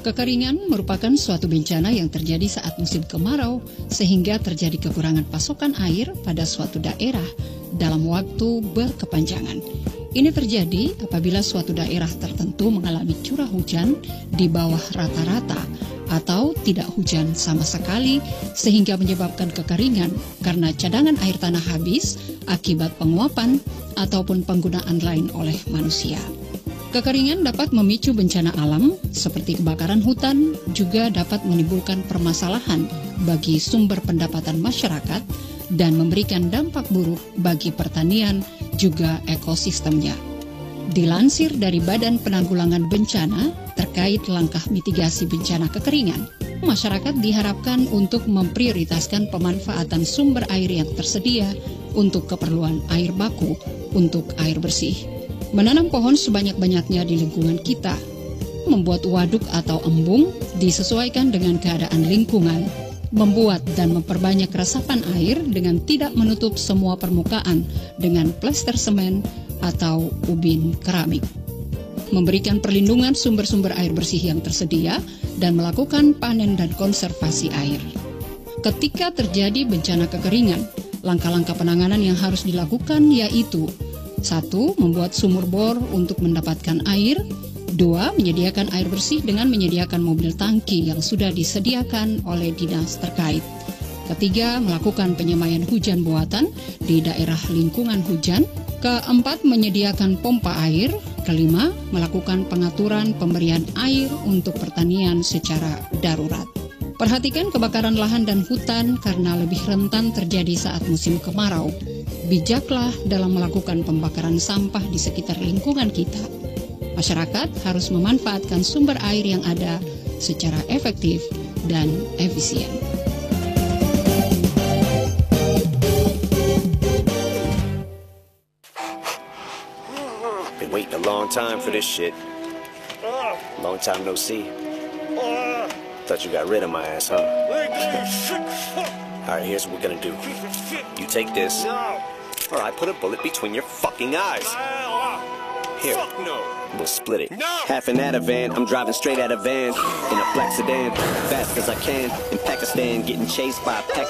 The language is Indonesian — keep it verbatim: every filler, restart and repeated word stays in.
Kekeringan merupakan suatu bencana yang terjadi saat musim kemarau, sehingga terjadi kekurangan pasokan air pada suatu daerah dalam waktu berkepanjangan. Ini terjadi apabila suatu daerah tertentu mengalami curah hujan di bawah rata-rata atau tidak hujan sama sekali, sehingga menyebabkan kekeringan karena cadangan air tanah habis akibat penguapan ataupun penggunaan lain oleh manusia. Kekeringan dapat memicu bencana alam seperti kebakaran hutan, juga dapat menimbulkan permasalahan bagi sumber pendapatan masyarakat dan memberikan dampak buruk bagi pertanian juga ekosistemnya. Dilansir dari Badan Penanggulangan Bencana terkait langkah mitigasi bencana kekeringan, masyarakat diharapkan untuk memprioritaskan pemanfaatan sumber air yang tersedia untuk keperluan air baku untuk air bersih, menanam pohon sebanyak-banyaknya di lingkungan kita, membuat waduk atau embung disesuaikan dengan keadaan lingkungan, membuat dan memperbanyak resapan air dengan tidak menutup semua permukaan dengan plester semen atau ubin keramik, memberikan perlindungan sumber-sumber air bersih yang tersedia, dan melakukan panen dan konservasi air. Ketika terjadi bencana kekeringan, langkah-langkah penanganan yang harus dilakukan yaitu: satu, membuat sumur bor untuk mendapatkan air. Dua, menyediakan air bersih dengan menyediakan mobil tangki yang sudah disediakan oleh dinas terkait. Ketiga, melakukan penyemaian hujan buatan di daerah lingkungan hujan. Keempat, menyediakan pompa air. Kelima, melakukan pengaturan pemberian air untuk pertanian secara darurat. Perhatikan kebakaran lahan dan hutan karena lebih rentan terjadi saat musim kemarau. Bijaklah dalam melakukan pembakaran sampah di sekitar lingkungan kita. Masyarakat harus memanfaatkan sumber air yang ada secara efektif dan efisien. Been waiting a long time for this shit. Long time no see. Thought you got rid of my ass, huh? Alright, here's what we're gonna do. You take this. Or I put a bullet between your fucking eyes. Here, we'll split it. Half an Ativan, I'm driving straight out of van in a black sedan, fast as I can. In Pakistan, getting chased by a pack of